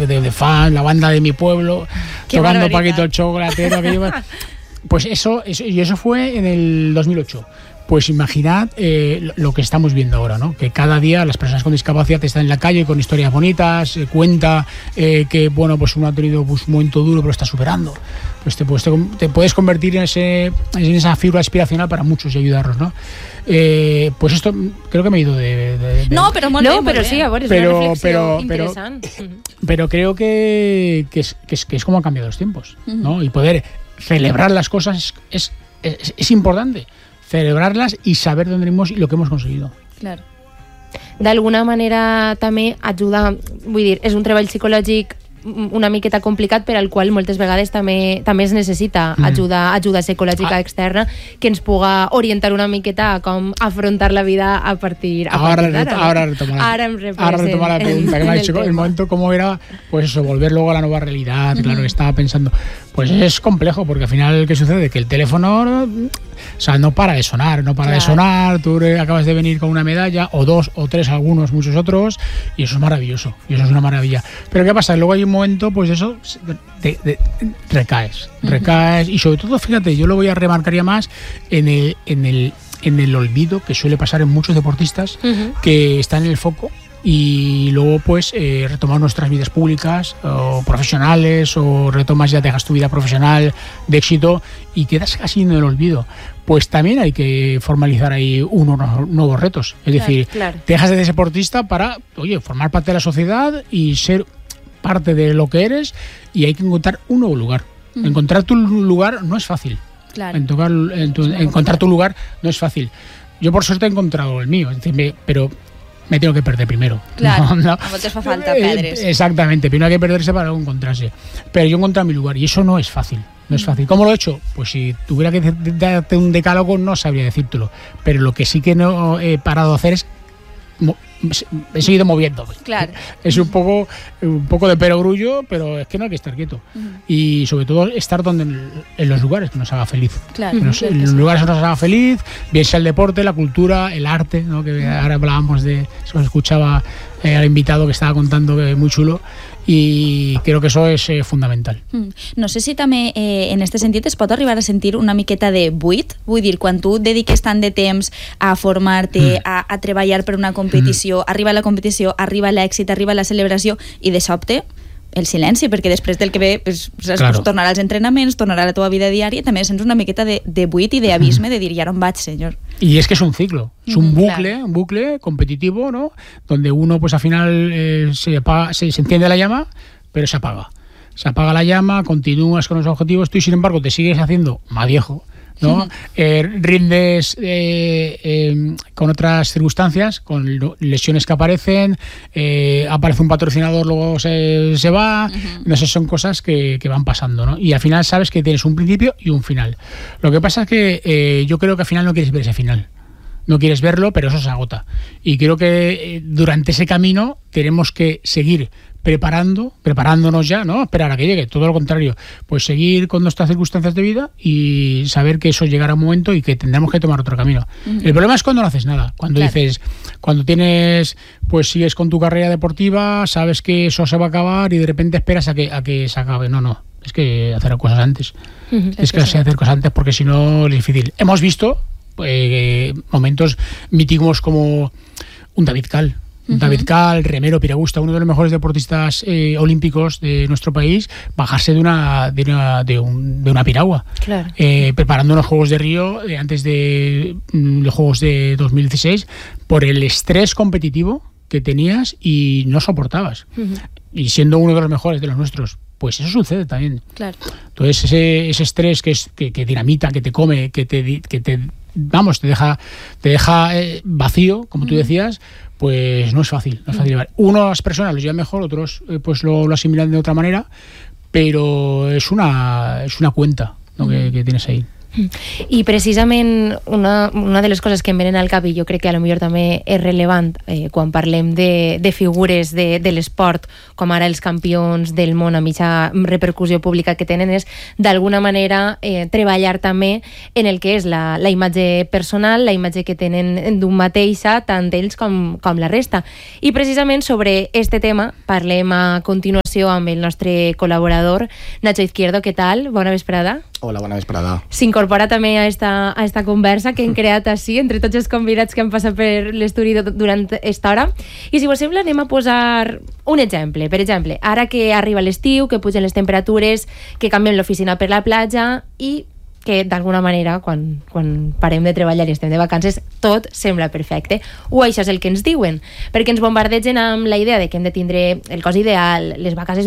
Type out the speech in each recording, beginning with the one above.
de fans, la banda de mi pueblo, tocando Paquito el Chocolatero, pues eso fue en el 2008. Pues imaginad lo que estamos viendo ahora, ¿no? Que cada día las personas con discapacidad están en la calle con historias bonitas, cuenta que, bueno, pues uno ha tenido pues, un momento duro, pero está superando. Pues te puedes convertir en esa figura aspiracional para muchos y ayudarlos, ¿no? Pues esto creo que me he ido de... No, pero molt bé, però sí, a veure, és una reflexió interessant. Pero creo que es como han cambiado los tiempos, ¿no? Y poder celebrar las cosas es importante. Celebrarlas i saber d'on venimos i lo que hemos conseguido. Claro. D'alguna manera també ajuda, vull dir, és un treball psicològic una miqueta complicat, per al qual moltes vegades també es necessita ajuda psicològica externa que ens puga orientar una miqueta a com afrontar la vida a partir d'ara. Ahora retoma la pregunta que me ha dicho el momento cómo era, pues eso, volver luego a la nueva realidad. Claro, que estaba pensando, pues es complejo, porque al final, ¿qué sucede? Que el teléfono, o sea, no para de sonar, de sonar, tú acabas de venir con una medalla, o dos, o tres, algunos, muchos otros, y eso es maravilloso, y eso es una maravilla. Pero ¿qué pasa? Luego hay un momento, pues eso, recaes, y sobre todo, fíjate, yo lo voy a remarcar ya más en el olvido que suele pasar en muchos deportistas que están en el foco, y luego pues retomar nuestras vidas públicas o profesionales, o retomas, ya dejas tu vida profesional de éxito y quedas casi en el olvido. Pues también hay que formalizar ahí unos nuevos retos, es decir, te dejas de ser deportista para, oye, formar parte de la sociedad y ser parte de lo que eres, y hay que encontrar un nuevo lugar. Encontrar tu lugar no es fácil. Encontrar tu lugar no es fácil. Yo por suerte he encontrado el mío, es decir, pero me tengo que perder primero. Claro, no. A veces fa falta perdre's. Exactamente, primero hay que perderse para luego encontrarse. Pero yo he encontrado mi lugar y eso no es fácil. No es fácil. ¿Cómo lo he hecho? Pues si tuviera que darte un decálogo no sabría decírtelo. Pero lo que sí que no he parado de hacer es he seguido moviéndome. Claro. Es un poco de perogrullo, pero es que no hay que estar quieto. Y sobre todo estar en los lugares que nos haga feliz. Claro. En los lugares que nos haga feliz, bien sea el deporte, la cultura, el arte, ¿no? Que ahora hablábamos de, se nos escuchaba al invitado que estaba contando, que es muy chulo. I crec que això és fundamental. No sé si també en aquest sentit es pot arribar a sentir una miqueta de buit, vull dir, quan tu dediques tant de temps a formar-te, a treballar per una competició, arriba la competició, arriba l'èxit, arriba la celebració, i de sobte el silenci, perquè després del que ve pues tornarà als entrenaments, tornarà a la teva vida diària, també sents una miqueta de buit i d'abisme de dir, ja on vaig, senyor. Y es que es un ciclo, es un bucle competitivo, ¿no? Donde uno pues al final se enciende la llama, pero se apaga. Se apaga la llama, continúas con los objetivos, tú y sin embargo te sigues haciendo más viejo, ¿no? Rindes con otras circunstancias, con lesiones que aparecen, aparece un patrocinador, luego se va, no sé, son cosas que van pasando, ¿no? Y al final sabes que tienes un principio y un final. Lo que pasa es que yo creo que al final no quieres ver ese final. No quieres verlo, pero eso se agota. Y creo que durante ese camino tenemos que seguir preparándonos ya, no esperar a que llegue, todo lo contrario, pues seguir con nuestras circunstancias de vida y saber que eso llegará un momento y que tendremos que tomar otro camino. El problema es cuando no haces nada, cuando dices, cuando tienes, pues sigues con tu carrera deportiva, sabes que eso se va a acabar y de repente esperas a que se acabe. No, es que hacer cosas antes. Es que hacer cosas antes, porque si no es difícil. Hemos visto momentos míticos como un David Cal. David Cal, remero, piragüista, uno de los mejores deportistas olímpicos de nuestro país, bajarse de una piragua, preparando los Juegos de Río antes de los Juegos de 2016 por el estrés competitivo que tenías y no soportabas, y siendo uno de los mejores de los nuestros. Pues eso sucede también. Claro. Entonces ese estrés que dinamita, que te come, que te deja vacío, como tú decías, pues no es fácil llevar. Unas personas lo llevan mejor, otros pues lo asimilan de otra manera, pero es una cuenta, ¿no? que tienes ahí. I precisament una de les coses que em venen al cap, i jo crec que a lo millor també és rellevant quan parlem de figures de l'esport, com ara els campions del món a mitja repercussió pública que tenen, és d'alguna manera treballar també en el que és la imatge personal, la imatge que tenen d'un mateixa, tant ells com la resta. I precisament sobre este tema parlem a continuació conversació amb el nostre col·laborador, Nacho Izquierdo. Què tal? Bona vesprada. Hola, bona vesprada. S'incorpora també a esta conversa que hem creat així, entre tots els convidats que han passat per l'estudi durant esta hora. I si vos sembla, anem a posar un exemple. Per exemple, ara que arriba l'estiu, que pugen les temperatures, que canviem l'oficina per la platja i que d'alguna manera quan parem de treballar i estem de vacances tot sembla perfecte, o això és el que ens diuen, perquè ens bombardegen amb la idea de que hem de tindre el cos ideal, les vacances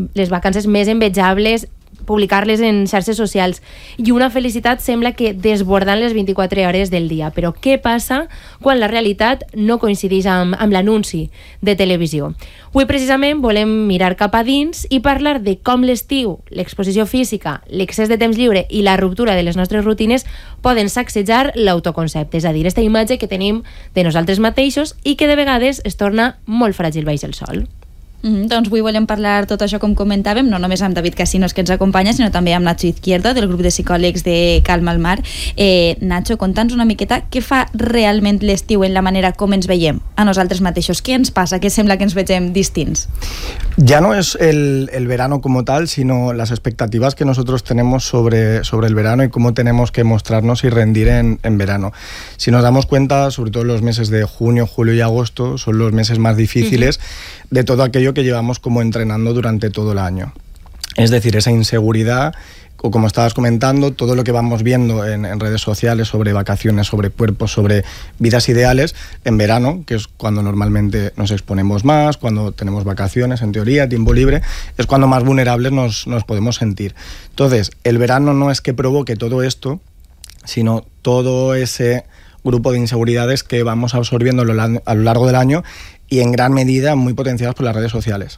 més envejables, publicar-les en xarxes socials i una felicitat sembla que desbordant les 24 hores del dia. Però què passa quan la realitat no coincideix amb l'anunci de televisió? Avui precisament volem mirar cap a dins i parlar de com l'estiu, l'exposició física, l'excés de temps lliure i la ruptura de les nostres rutines poden sacsejar l'autoconcepte, és a dir, aquesta imatge que tenim de nosaltres mateixos i que de vegades es torna molt fràgil baix el sol. Doncs avui volem parlar tot això com comentàvem, no només amb David Casinos que ens acompanya, sinó també amb Nacho Izquierdo del grup de psicòlegs de Calma al Mar. Nacho, conta'ns una miqueta què fa realment l'estiu en la manera com ens veiem a nosaltres mateixos. Què ens passa? Què sembla que ens vegem distints? Ya no es el verano como tal, sino las expectativas que nosotros tenemos sobre el verano y cómo tenemos que mostrarnos y rendir en verano. Si nos damos cuenta, sobre todo los meses de junio, julio y agosto son los meses más difíciles de todo aquello que llevamos como entrenando durante todo el año. Es decir, esa inseguridad, o como estabas comentando, todo lo que vamos viendo en redes sociales sobre vacaciones, sobre cuerpos, sobre vidas ideales, en verano, que es cuando normalmente nos exponemos más, cuando tenemos vacaciones, en teoría, tiempo libre, es cuando más vulnerables nos podemos sentir. Entonces, el verano no es que provoque todo esto, sino todo ese grupo de inseguridades que vamos absorbiendo a lo largo del año i en gran medida muy potenciadas por las redes sociales.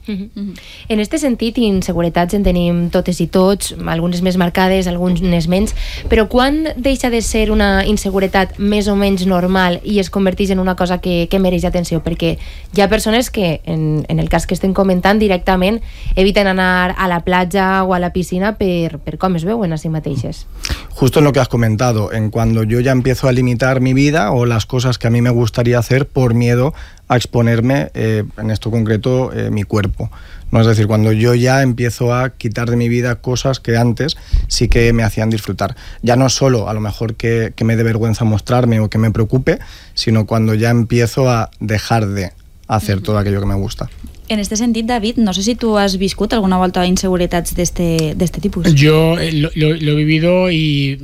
En este sentit, inseguretats en tenim totes i tots, algunes més marcades, algunes menys, però quan deixa de ser una inseguretat més o menys normal i es converteix en una cosa que mereix atenció? Perquè hi ha persones que, en el cas que estem comentant, directament eviten anar a la platja o a la piscina per com es veuen a si mateixes. Justo en lo que has comentado, en cuando yo ya empiezo a limitar mi vida o las cosas que a mí me gustaría hacer por miedo a exponerme, en esto concreto, mi cuerpo. ¿No? Es decir, cuando yo ya empiezo a quitar de mi vida cosas que antes sí que me hacían disfrutar. Ya no solo a lo mejor que me dé vergüenza mostrarme o que me preocupe, sino cuando ya empiezo a dejar de hacer todo aquello que me gusta. En este sentit, David, no sé si tú has viscut alguna volta inseguretats de este tipus. Yo lo he vivido y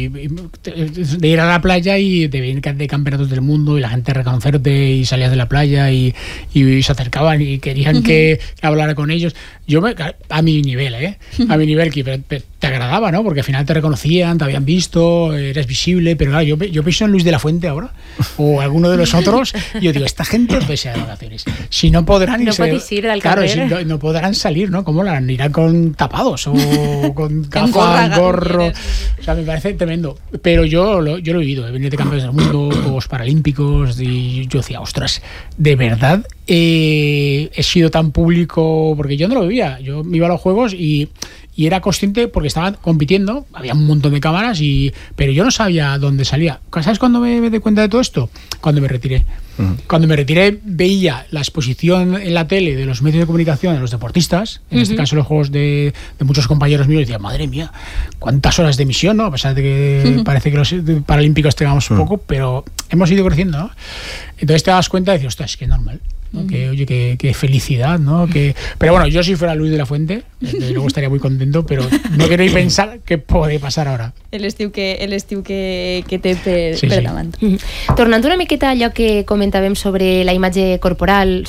de ir a la playa y de venir de campeonatos del mundo y la gente reconocerte y salías de la playa y se acercaban y querían que hablara con ellos. Yo a mi nivel, a mi nivel, que te agradaba, ¿no? Porque al final te reconocían, te habían visto, eres visible, pero claro, yo pienso en Luis de la Fuente ahora o alguno de los otros y yo digo, esta gente pese a vacaciones, si no podrán irse, claro, si no podrán salir, ¿no? ¿Cómo la irán con tapados o con gafas, gorro? O sea, me parece tremendo. Pero yo lo he vivido, he venido de campeones del mundo, Juegos Paralímpicos, y yo decía, ostras, de verdad he sido tan público, porque yo no lo vivía, yo me iba a los Juegos y era consciente porque estaban compitiendo, había un montón de cámaras, pero yo no sabía dónde salía. ¿Sabes cuándo me di cuenta de todo esto? Cuando me retiré. Cuando me retiré veía la exposición en la tele de los medios de comunicación de los deportistas, en este caso los juegos de muchos compañeros míos, y decía, madre mía, cuántas horas de emisión, ¿no? A pesar de que parece que los paralímpicos tengamos poco, pero hemos ido creciendo, ¿no? Entonces te das cuenta y dices, ostras, es que normal. ¿no? Que oye, qué felicidad, ¿no? Pero bueno, yo si fuera Luis de la Fuente, desde luego estaría muy contento, pero no quiero ni pensar qué puede pasar ahora. L'estiu que té per davant. Tornant una miqueta a allò que comentàvem sobre la imatge corporal,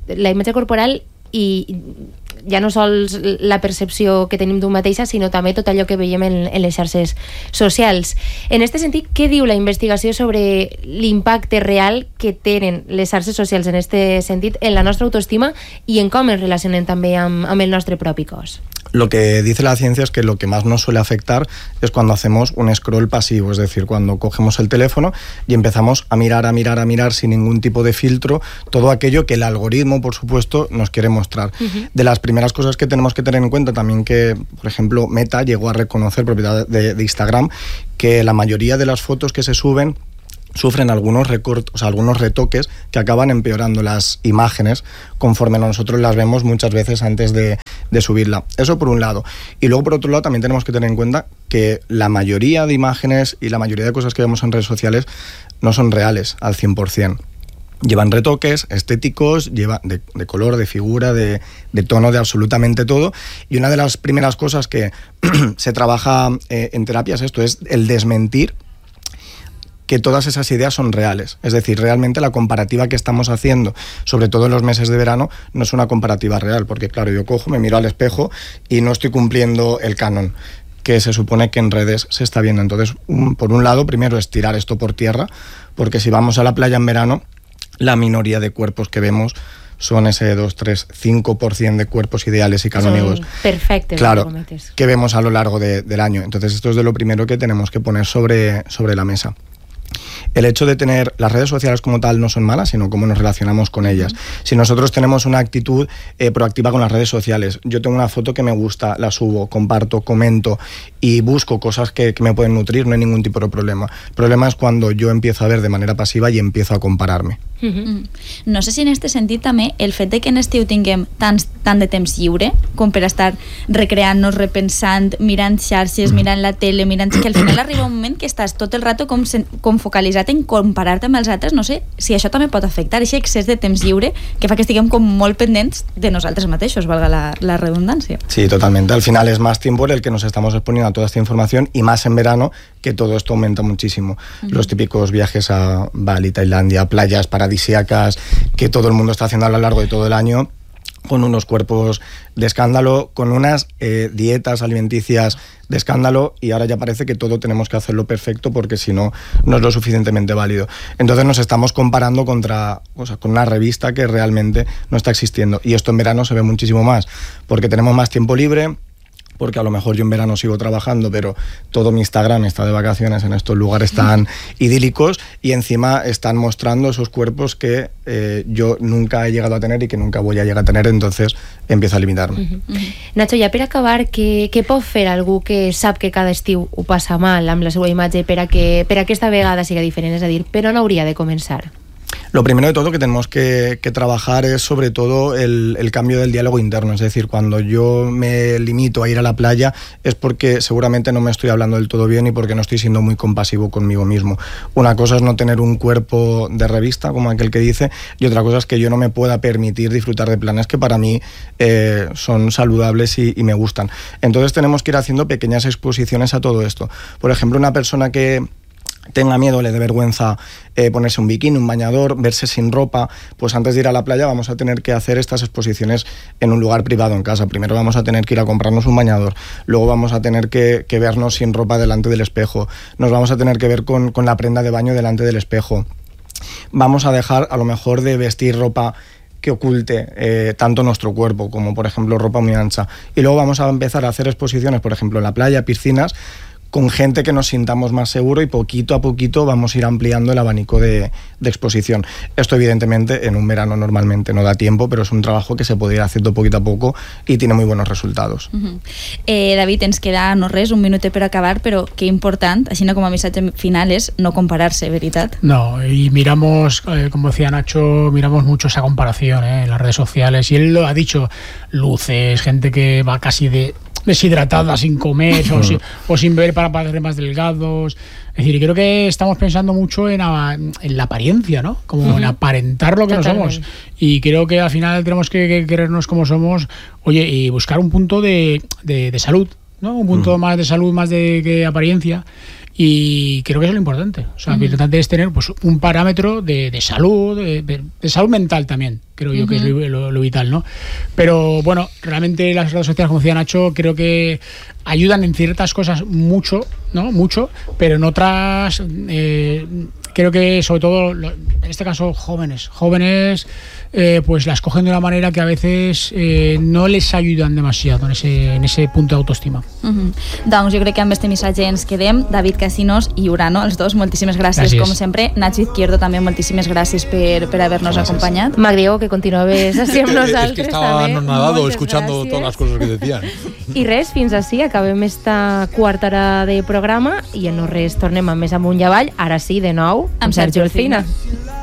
i ja no sols la percepció que tenim d'un mateixa, sinó també tot allò que veiem en les xarxes socials. En aquest sentit, què diu la investigació sobre l'impacte real que tenen les xarxes socials en aquest sentit en la nostra autoestima i en com ens relacionen també amb el nostre propi cos? Lo que dice la ciencia es que lo que más nos suele afectar es cuando hacemos un scroll pasivo, es decir, cuando cogemos el teléfono y empezamos a mirar sin ningún tipo de filtro todo aquello que el algoritmo, por supuesto, nos quiere mostrar. De las primeras cosas que tenemos que tener en cuenta también que, por ejemplo, Meta llegó a reconocer, propiedad de Instagram, que la mayoría de las fotos que se suben sufren algunos retoques que acaban empeorando las imágenes conforme nosotros las vemos muchas veces antes de subirla. Eso por un lado. Y luego por otro lado también tenemos que tener en cuenta que la mayoría de imágenes y la mayoría de cosas que vemos en redes sociales no son reales al 100%. Llevan retoques estéticos, lleva de color, de figura, de tono, de absolutamente todo. Y una de las primeras cosas que se trabaja en terapia es esto, es el desmentir que todas esas ideas son reales. Es decir, realmente la comparativa que estamos haciendo, sobre todo en los meses de verano, no es una comparativa real, porque claro, yo cojo, me miro al espejo y no estoy cumpliendo el canon que se supone que en redes se está viendo. Entonces, por un lado, primero es tirar esto por tierra, porque si vamos a la playa en verano, la minoría de cuerpos que vemos son ese 2, 3, 5% de cuerpos ideales y canónigos. Perfectos. Claro, que vemos a lo largo del año. Entonces esto es de lo primero que tenemos que poner sobre la mesa. El hecho de tener las redes sociales como tal no son malas, sino cómo nos relacionamos con ellas. Si nosotros tenemos una actitud proactiva con las redes sociales, yo tengo una foto que me gusta, la subo, comparto, comento y busco cosas que me pueden nutrir, no hay ningún tipo de problema. El problema es cuando yo empiezo a ver de manera pasiva y empiezo a compararme. No sé si en este sentit també el fet de que en estiu tinguem tant de temps lliure com per estar recreant-nos, repensant, mirant xarxes, mirant la tele, mirant que al final arriba un moment que estàs tot el rato com focalitzat en comparar-te amb els altres. No sé si això també pot afectar aquest excés de temps lliure que fa que estiguem com molt pendents de nosaltres mateixos, valga la redundància. Sí, totalmente. Al final es más tiempo en el que nos estamos exponiendo a toda esta información y más en verano, que todo esto aumenta muchísimo. Los típicos viajes a Bali, Tailandia, playas paradisíacas que todo el mundo está haciendo a lo largo de todo el año, con unos cuerpos de escándalo, con unas dietas alimenticias de escándalo, y ahora ya parece que todo tenemos que hacerlo perfecto porque si no, no es lo suficientemente válido. Entonces nos estamos comparando con una revista que realmente no está existiendo, y esto en verano se ve muchísimo más porque tenemos más tiempo libre, porque a lo mejor yo en verano sigo trabajando, pero todo mi Instagram está de vacaciones en estos lugares tan idílicos, y encima están mostrando esos cuerpos que yo nunca he llegado a tener y que nunca voy a llegar a tener, entonces empiezo a limitar-me. Nacho, ja per acabar, què pot fer algú que sap que cada estiu ho passa mal amb la seva imatge per a que aquesta vegada siga diferent? És a dir, per on hauria de començar? Lo primero de todo que tenemos que trabajar es sobre todo el cambio del diálogo interno. Es decir, cuando yo me limito a ir a la playa es porque seguramente no me estoy hablando del todo bien y porque no estoy siendo muy compasivo conmigo mismo. Una cosa es no tener un cuerpo de revista, como aquel que dice, y otra cosa es que yo no me pueda permitir disfrutar de planes que para mí son saludables y me gustan. Entonces tenemos que ir haciendo pequeñas exposiciones a todo esto. Por ejemplo, una persona que tenga miedo, le dé vergüenza ponerse un bikini, un bañador, verse sin ropa, pues antes de ir a la playa vamos a tener que hacer estas exposiciones en un lugar privado en casa. Primero vamos a tener que ir a comprarnos un bañador, luego vamos a tener que vernos sin ropa delante del espejo, nos vamos a tener que ver con la prenda de baño delante del espejo, vamos a dejar a lo mejor de vestir ropa que oculte tanto nuestro cuerpo como por ejemplo ropa muy ancha, y luego vamos a empezar a hacer exposiciones, por ejemplo en la playa, piscinas, con gente que nos sintamos más seguro, y poquito a poquito vamos a ir ampliando el abanico de exposición. Esto evidentemente en un verano normalmente no da tiempo, pero es un trabajo que se puede ir haciendo poquito a poco y tiene muy buenos resultados. David, ens queda no res, un minut per acabar, però que important, així com a missatge final, és no compararse, ¿veritat? No, y miramos, como decía Nacho, miramos mucho esa comparación en las redes sociales, y él lo ha dicho, luces, gente que va casi deshidratada sin comer o sin ver para parecer más delgados. Es decir, creo que estamos pensando mucho en la apariencia, ¿no? Como en aparentar lo que no somos. Y creo que al final tenemos que querernos como somos, oye, y buscar un punto de salud, ¿no? Un punto más de salud, más de apariencia. Y creo que eso es lo importante. O sea, lo importante es tener pues un parámetro de salud, de salud mental también, creo yo que es lo vital, ¿no? Pero bueno, realmente las redes sociales, como decía Nacho, creo que ayudan en ciertas cosas mucho, ¿no? Mucho, pero en otras creo que sobre todo, en este caso jóvenes pues las cogen de una manera que a veces no les ayudan demasiado en ese punto de autoestima. Doncs jo crec que amb este missatge ens quedem. David Casinos i Urano, els dos, moltíssimes gràcies com sempre. Nacho Izquierdo també, moltíssimes gràcies per haver-nos acompanyat. Magdiego, que continuaves així amb nosaltres. Es que estaba anonadado escuchando todas las cosas que decían. I res, fins així, acabem esta quarta hora de programa i en no res tornem amb més amunt i avall, ara sí, de nou, amb Sergi Olcina.